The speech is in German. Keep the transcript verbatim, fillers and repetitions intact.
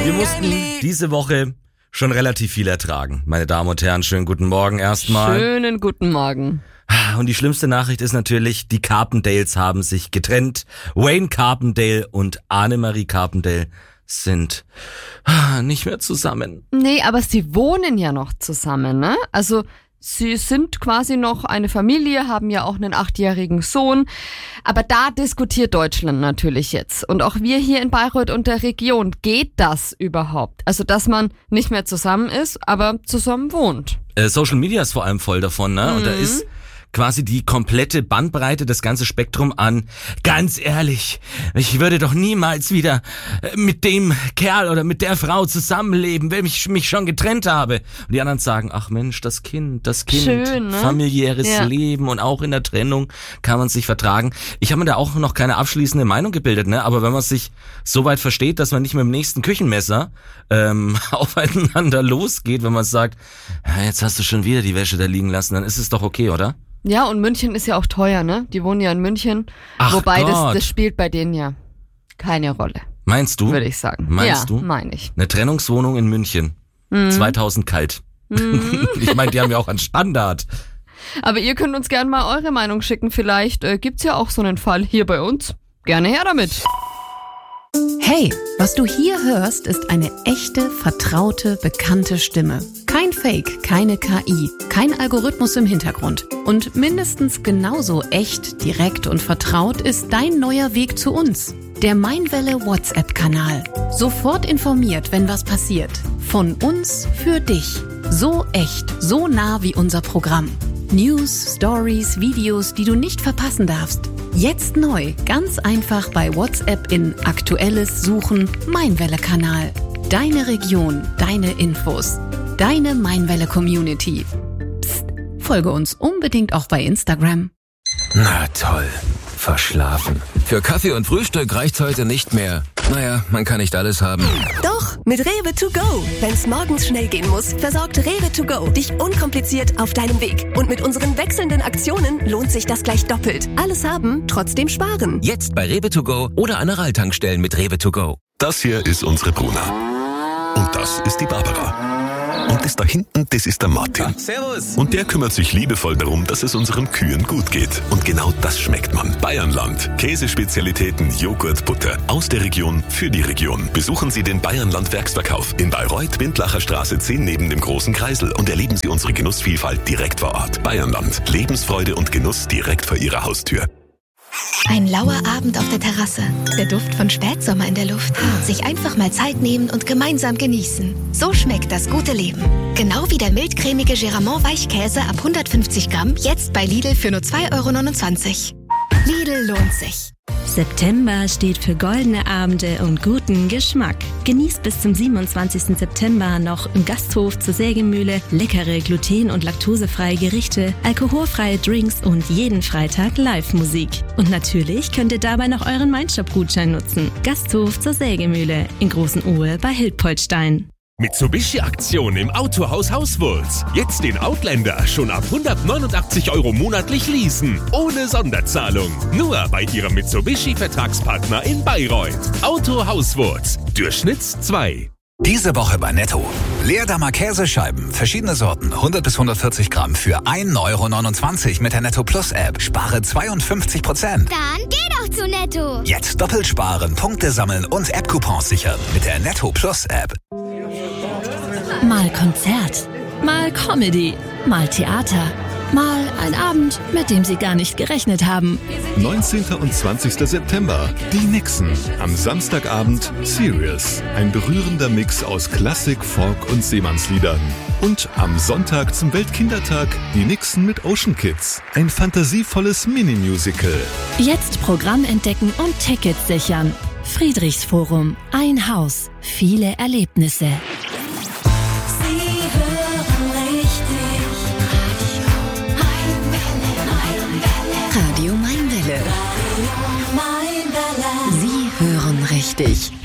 Wir mussten diese Woche schon relativ viel ertragen. Meine Damen und Herren, schönen guten Morgen erstmal. Schönen guten Morgen. Und die schlimmste Nachricht ist natürlich, die Carpendales haben sich getrennt. Wayne Carpendale und Annemarie Carpendale sind nicht mehr zusammen. Nee, aber sie wohnen ja noch zusammen, ne? Also sie sind quasi noch eine Familie, haben ja auch einen achtjährigen Sohn. Aber da diskutiert Deutschland natürlich jetzt. Und auch wir hier in Bayreuth und der Region. Geht das überhaupt? Also, dass man nicht mehr zusammen ist, aber zusammen wohnt. Äh, Social Media ist vor allem voll davon, ne? Mhm. Und da ist quasi die komplette Bandbreite, das ganze Spektrum an, ganz ehrlich, ich würde doch niemals wieder mit dem Kerl oder mit der Frau zusammenleben, wenn ich mich schon getrennt habe. Und die anderen sagen, ach Mensch, das Kind, das Kind, schön, ne? Familiäres ja. Leben und auch in der Trennung kann man sich vertragen. Ich habe mir da auch noch keine abschließende Meinung gebildet, ne? Aber wenn man sich so weit versteht, dass man nicht mit dem nächsten Küchenmesser ähm, aufeinander losgeht, wenn man sagt, ja, jetzt hast du schon wieder die Wäsche da liegen lassen, dann ist es doch okay, oder? Ja, und München ist ja auch teuer, ne? Die wohnen ja in München. Ach Wobei Gott. das, das spielt bei denen ja keine Rolle. Meinst du? Würde ich sagen. Meinst ja, du? meine ich. Eine Trennungswohnung in München. Mhm. zweitausend kalt. Mhm. Ich meine, die haben ja auch einen Standard. Aber ihr könnt uns gerne mal eure Meinung schicken. Vielleicht äh, gibt's ja auch so einen Fall hier bei uns. Gerne her damit. Hey, was du hier hörst, ist eine echte, vertraute, bekannte Stimme. Kein Fake, keine K I, kein Algorithmus im Hintergrund. Und mindestens genauso echt, direkt und vertraut ist dein neuer Weg zu uns. Der Mainwelle WhatsApp-Kanal. Sofort informiert, wenn was passiert. Von uns für dich. So echt, so nah wie unser Programm. News, Stories, Videos, die du nicht verpassen darfst. Jetzt neu, ganz einfach bei WhatsApp in Aktuelles suchen, Mainwelle-Kanal. Deine Region, deine Infos. Deine Mainwelle-Community. Psst, folge uns unbedingt auch bei Instagram. Na toll, verschlafen. Für Kaffee und Frühstück reicht's heute nicht mehr. Naja, man kann nicht alles haben. Doch, mit Rewe to go. Wenn's morgens schnell gehen muss, versorgt Rewe to go dich unkompliziert auf deinem Weg. Und mit unseren wechselnden Aktionen lohnt sich das gleich doppelt. Alles haben, trotzdem sparen. Jetzt bei Rewe to go oder Aral-Tankstellen mit Rewe to go. Das hier ist unsere Bruna. Und das ist die Barbara. Und das da hinten, das ist der Martin. Servus. Und der kümmert sich liebevoll darum, dass es unseren Kühen gut geht. Und genau das schmeckt man. Bayernland. Käsespezialitäten, Joghurt, Butter. Aus der Region, für die Region. Besuchen Sie den Bayernland Werksverkauf in Bayreuth, Windlacher Straße zehn neben dem Großen Kreisel und erleben Sie unsere Genussvielfalt direkt vor Ort. Bayernland. Lebensfreude und Genuss direkt vor Ihrer Haustür. Ein lauer Abend auf der Terrasse. Der Duft von Spätsommer in der Luft. Sich einfach mal Zeit nehmen und gemeinsam genießen. So schmeckt das gute Leben. Genau wie der mildcremige Geramont Weichkäse ab hundertfünfzig Gramm. Jetzt bei Lidl für nur zwei Euro neunundzwanzig. Lidl lohnt sich. September steht für goldene Abende und guten Geschmack. Genießt bis zum siebenundzwanzigsten September noch im Gasthof zur Sägemühle leckere gluten- und laktosefreie Gerichte, alkoholfreie Drinks und jeden Freitag Live-Musik. Und natürlich könnt ihr dabei noch euren Mindshop-Gutschein nutzen. Gasthof zur Sägemühle in Großen Uhe bei Hildpoltstein. Mitsubishi-Aktion im Autohaus Hauswurz. Jetzt den Outlander schon ab hundertneunundachtzig Euro monatlich leasen. Ohne Sonderzahlung. Nur bei Ihrem Mitsubishi-Vertragspartner in Bayreuth. Auto Hauswurz. Durchschnitt zwei. Diese Woche bei Netto. Leerdammer Käsescheiben, verschiedene Sorten, hundert bis hundertvierzig Gramm für ein Euro neunundzwanzig mit der Netto Plus App. Spare zweiundfünfzig Prozent. Dann geh doch zu Netto. Jetzt doppelt sparen, Punkte sammeln und App-Coupons sichern mit der Netto Plus App. Mal Konzert, mal Comedy, mal Theater, mal ein Abend, mit dem Sie gar nicht gerechnet haben. neunzehnten und zwanzigsten September, die Nixon. Am Samstagabend Serious. Ein berührender Mix aus Klassik, Folk und Seemannsliedern. Und am Sonntag zum Weltkindertag die Nixon mit Ocean Kids. Ein fantasievolles Mini-Musical. Jetzt Programm entdecken und Tickets sichern. Friedrichsforum, ein Haus, viele Erlebnisse. Radio Mainwelle. Sie hören richtig.